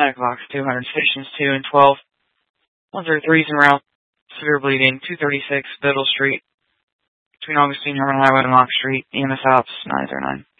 Box 200, stations 2 and 12. 103 is en route. Severe bleeding, 236 Biddle Street, between Augustine Herman Highway and Lock Street. EMS Ops 909.